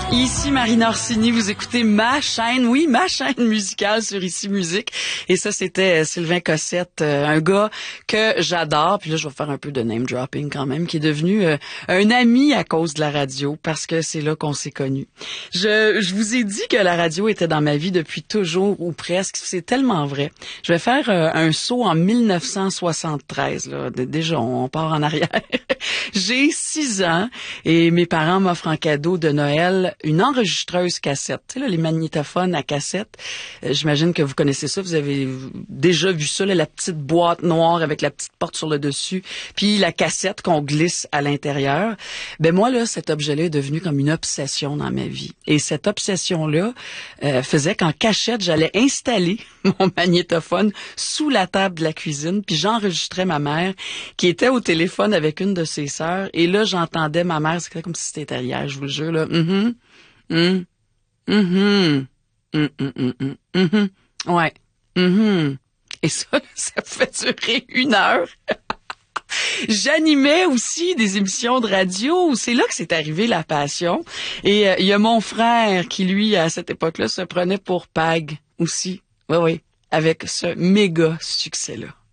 Ici Marina Orsini, vous écoutez ma chaîne musicale sur Ici Musique. Et ça, c'était Sylvain Cossette, un gars que j'adore. Puis là, je vais faire un peu de name dropping quand même, qui est devenu un ami à cause de la radio, parce que c'est là qu'on s'est connus. Je vous ai dit que la radio était dans ma vie depuis toujours, ou presque. C'est tellement vrai. Je vais faire un saut en 1973. Là. Déjà, on part en arrière. J'ai 6 ans et mes parents m'offrent en cadeau de Noël une enregistreuse cassette. Tu sais, là, les magnétophones à cassette. J'imagine que vous connaissez ça. Vous avez déjà vu ça, là, la petite boîte noire avec la petite porte sur le dessus, puis la cassette qu'on glisse à l'intérieur. Ben moi, là, cet objet-là est devenu comme une obsession dans ma vie. Et cette obsession-là faisait qu'en cachette, j'allais installer mon magnétophone sous la table de la cuisine, puis j'enregistrais ma mère qui était au téléphone avec une de ses sœurs. Et là, j'entendais ma mère, c'était comme si c'était hier, je vous le jure, là. Ouais. Et ça fait durer 1 heure. J'animais aussi des émissions de radio. C'est là que c'est arrivé la passion. Et il y a mon frère qui, lui, à cette époque-là, se prenait pour Pag aussi. Oui, avec ce méga succès-là.